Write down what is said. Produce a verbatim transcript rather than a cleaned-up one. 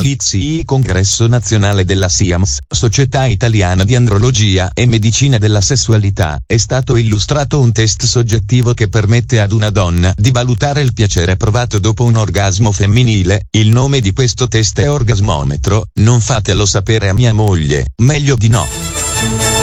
I Z I Congresso Nazionale della SIAMS, Società Italiana di Andrologia e Medicina della Sessualità, è stato illustrato un test soggettivo che permette ad una donna di valutare il piacere provato dopo un orgasmo femminile. Il nome di questo test è Orgasmometro. Non fatelo sapere a mia moglie, meglio di no.